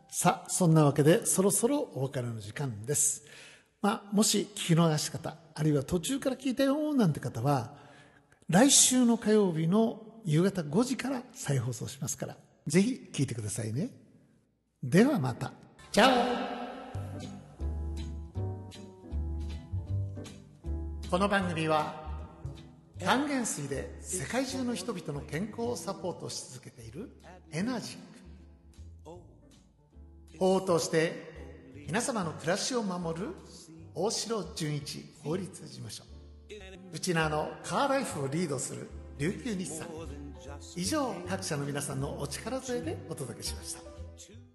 さあ、そんなわけでそろそろお別れの時間です。もし聞き逃し方、あるいは途中から聞いたよなんて方は、来週の火曜日の夕方5時から再放送しますから、ぜひ聞いてくださいね。ではまた。チャオ。この番組は還元水で世界中の人々の健康をサポートし続けているエナジック、法を通して皆様の暮らしを守る大城純一法律事務所、ウチナーのカーライフをリードする琉球日産、以上各社の皆さんのお力添えでお届けしました。